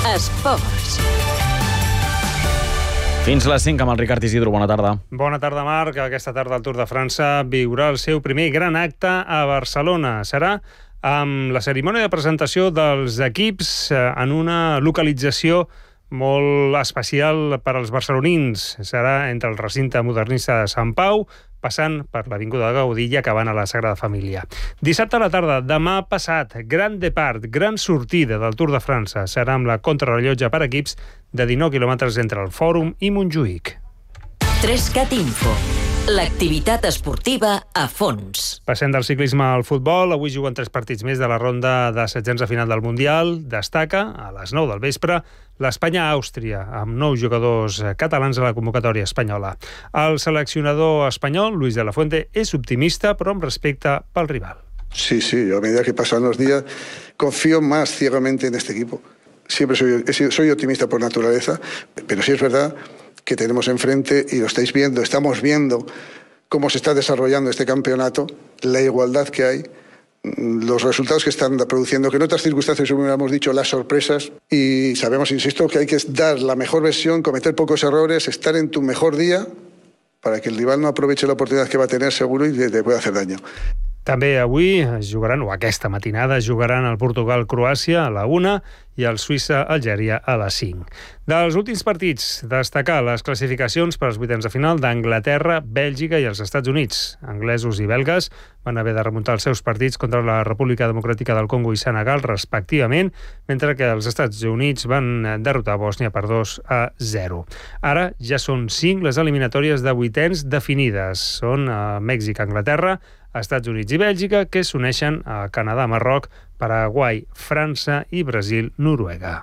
Esports. Fins les 5 amb el Ricard Isidro. Bona tarda. Bona tarda, Marc. Aquesta tarda el Tour de França viurà el seu primer gran acte a Barcelona. Serà amb la cerimònia de presentació dels equips en una localització molt especial per als barcelonins. Serà entre el recinte modernista de Sant Pau, passant per l'Avinguda de Gaudí i acabant a la Sagrada Família. Dissabte a la tarda, demà passat, gran depart, gran sortida del Tour de França. Serà amb la contrarellotge per equips de 19 quilòmetres entre el Fòrum i Montjuïc. 3CAT Info. L'activitat esportiva a fons. Passem del ciclisme al futbol. Avui juguen 3 partits més de la ronda de setzents de final del Mundial. Destaca, a les 9 del vespre, l'Espanya-Àustria, amb 9 jugadors catalans a la convocatòria espanyola. El seleccionador espanyol, Luis de la Fuente, és optimista, però amb respecte pel rival. Sí, a medida que pasan los días, confío más ciegamente en este equipo. Siempre soy optimista por naturaleza, pero sí es verdad que tenemos enfrente, y lo estáis viendo, estamos viendo cómo se está desarrollando este campeonato, la igualdad que hay, los resultados que están produciendo, que en otras circunstancias hubiéramos dicho las sorpresas, y sabemos, insisto, que hay que dar la mejor versión, cometer pocos errores, estar en tu mejor día, para que el rival no aproveche la oportunidad que va a tener seguro y te pueda hacer daño. També avui es jugaran, o aquesta matinada, es jugaran el Portugal-Croàcia a la 1 i el Suïssa-Algèria a les 5. Dels últims partits, destacar les classificacions per als vuitens de final d'Anglaterra, Bèlgica i els Estats Units. Anglesos i belgues van haver de remuntar els seus partits contra la República Democràtica del Congo i Senegal, respectivament, mentre que els Estats Units van derrotar Bòsnia per 2-0. Ara ja són 5 les eliminatòries de vuitens definides. Són Mèxic, Anglaterra, Estats Units i Bèlgica, que s'uneixen a Canadà, Marroc, Paraguai, França i Brasil, Noruega.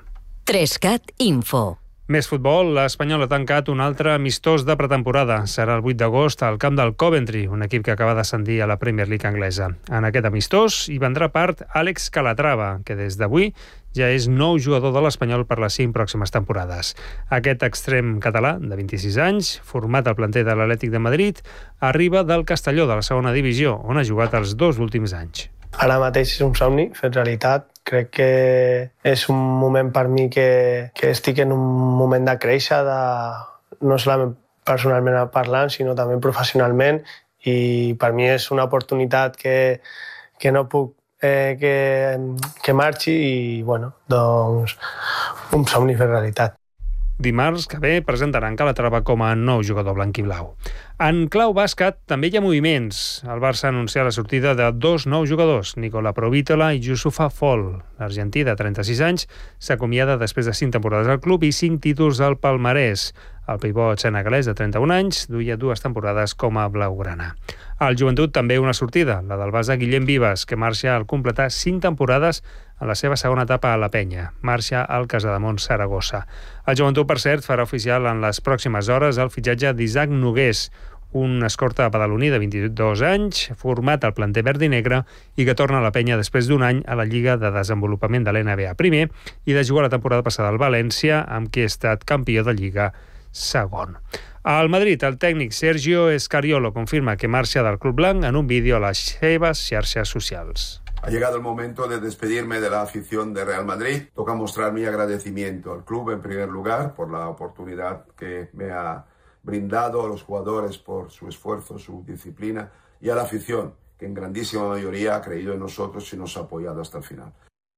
3CAT Info. Més futbol, l'Espanyol ha tancat un altre amistós de pretemporada. Serà el 8 d'agost al camp del Coventry, un equip que acaba d'ascendir a la Premier League anglesa. En aquest amistós hi prendrà part Àlex Calatrava, que des d'avui ja és nou jugador de l'Espanyol per les 5 pròximes temporades. Aquest extrem català, de 26 anys, format al planter de l'Atlètic de Madrid, arriba del Castelló, de la segona divisió, on ha jugat els 2 últims anys. Ara mateix és un somni fet realitat. Crec que és un moment per mi que estic en un moment de créixer, no solament personalment parlant, sinó també professionalment, i per mi és una oportunitat que no puc que marxi, i bueno, doncs un somni fet realitat. Dimarts que ve presentaran Calatrava com a nou jugador blanc-i-blau. En clau bàsquet també hi ha moviments. El Barça ha anunciat la sortida de 2 nous jugadors, Nicola Provítola i Youssoufa Fall. L'argentí, de 36 anys, s'acomiada després de 5 temporades al club i 5 títols al palmarès. El pivot senegalès, de 31 anys, duia 2 temporades com a blaugrana. Al Joventut també una sortida, la del base Guillem Vives, que marxa al completar 5 temporades en la seva segona etapa a la Penya. Marxa al Casademont Saragossa. El Joventut, per cert, farà oficial en les pròximes hores el fitxatge d'Isaac Nogués, un escorta badaloní de 22 anys, format al planter verd i negre i que torna a la Penya després d'un any a la Lliga de Desenvolupament de l'NBA primer i de jugar la temporada passada al València, amb qui ha estat campió de Lliga segon. Al Madrid, el tècnic Sergio Escariolo confirma que marxa del club blanc en un vídeo a les seves xarxes socials. Ha llegado el momento de despedirme de la afición de Real Madrid. Toca mostrar mi agradecimiento al club, en primer lugar, por la oportunidad que me ha brindado, a los jugadores por su esfuerzo, su disciplina, y a la afición, que en grandísima mayoría ha creído en nosotros y nos ha apoyado hasta el final.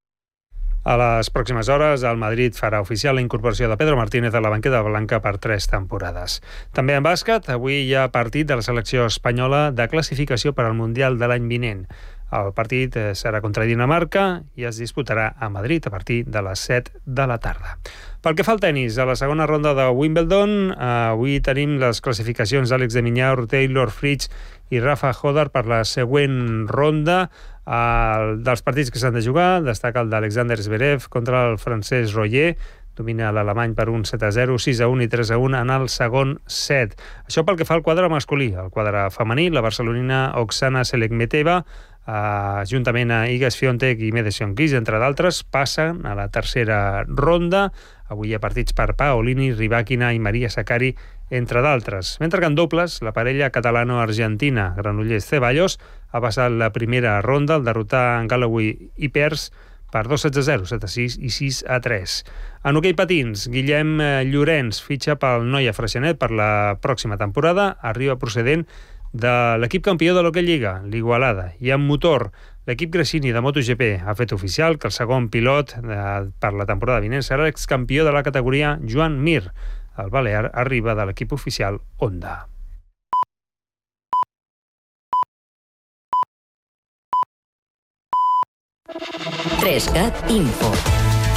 A les pròximes hores, el Madrid farà oficial la incorporació de Pedro Martínez a la banqueta blanca per 3 temporades. També en bàsquet, avui hi ha partit de la selecció espanyola de classificació per al Mundial de l'any vinent. El partit serà contra Dinamarca i es disputarà a Madrid a partir de les 7 de la tarda. Pel que fa al tenis, a la segona ronda de Wimbledon, avui tenim les classificacions d'Àlex de Minaur, Taylor Fritz i Rafa Hodar per la següent ronda. Dels partits que s'han de jugar, destaca el d'Alexander Zverev contra el francès Royer. Domina l'alemany per un 7-0, 6-1 i 3-1 en el segon set. Això pel que fa al quadre masculí. El quadre femení, la barcelonina Oksana Selekmeteva, juntament a Iga Swiatek i Madison Keys, entre d'altres, passen a la tercera ronda. Avui hi ha partits per Paolini, Rybakina i Maria Sakkari, entre d'altres. Mentre que en dobles, la parella catalano-argentina Granollers-Ceballos ha passat la primera ronda al derrotar en Galloway i Pers per 2-6-0, 7-6 i 6-3. En hoquei patins, Guillem Llorenç fitxa pel Noia Freixenet per la pròxima temporada, arriba procedent de l'equip campió de l'Hockey Lliga, l'Igualada. I en motor, l'equip Gresini de MotoGP ha fet oficial que el segon pilot per la temporada vinent serà l'excampió de la categoria Joan Mir. El balear arriba de l'equip oficial Honda. Trescat Info.